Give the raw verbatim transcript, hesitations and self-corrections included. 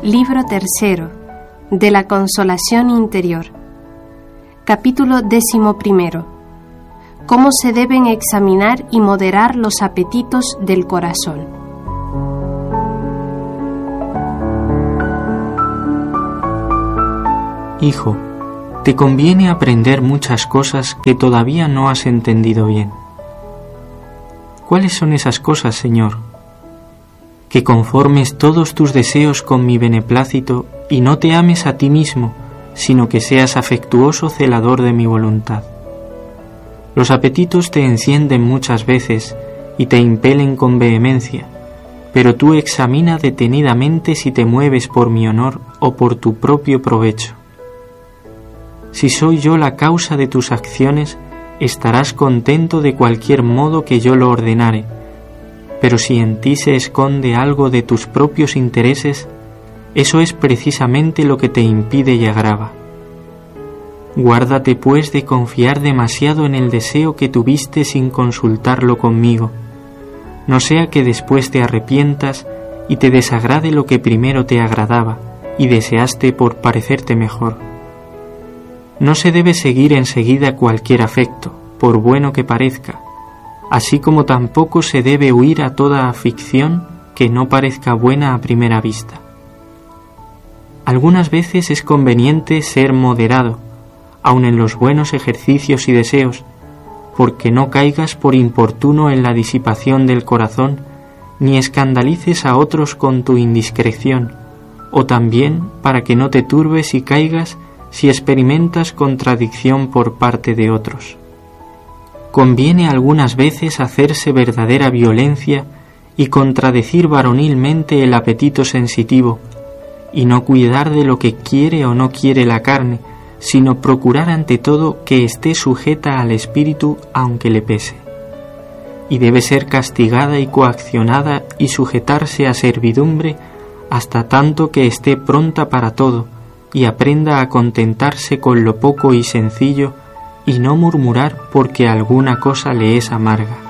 Libro tercero de la Consolación Interior. Capítulo décimo primero. Cómo se deben examinar y moderar los apetitos del corazón. Hijo, te conviene aprender muchas cosas que todavía no has entendido bien. ¿Cuáles son esas cosas, Señor? Que conformes todos tus deseos con mi beneplácito y no te ames a ti mismo, sino que seas afectuoso celador de mi voluntad. Los apetitos te encienden muchas veces y te impelen con vehemencia, pero tú examina detenidamente si te mueves por mi honor o por tu propio provecho. Si soy yo la causa de tus acciones, estarás contento de cualquier modo que yo lo ordenare, pero si en ti se esconde algo de tus propios intereses, eso es precisamente lo que te impide y agrava. Guárdate pues de confiar demasiado en el deseo que tuviste sin consultarlo conmigo, no sea que después te arrepientas y te desagrade lo que primero te agradaba y deseaste por parecerte mejor. No se debe seguir enseguida cualquier afecto, por bueno que parezca, así como tampoco se debe huir a toda afición que no parezca buena a primera vista. Algunas veces es conveniente ser moderado, aun en los buenos ejercicios y deseos, porque no caigas por importuno en la disipación del corazón, ni escandalices a otros con tu indiscreción, o también para que no te turbes y caigas si experimentas contradicción por parte de otros. Conviene algunas veces hacerse verdadera violencia y contradecir varonilmente el apetito sensitivo, y no cuidar de lo que quiere o no quiere la carne, sino procurar ante todo que esté sujeta al espíritu aunque le pese. Y debe ser castigada y coaccionada y sujetarse a servidumbre hasta tanto que esté pronta para todo y aprenda a contentarse con lo poco y sencillo y no murmurar porque alguna cosa le es amarga.